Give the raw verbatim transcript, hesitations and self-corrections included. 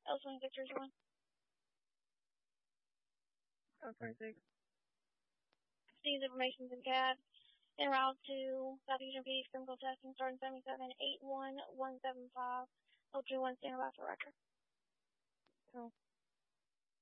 L twenty-six three one. L twenty-six. Steve's information in C A D. En route to Southeastern P D's chemical testing starting seventy-seven eight one one seven five. O two one, stand by for record. Cool.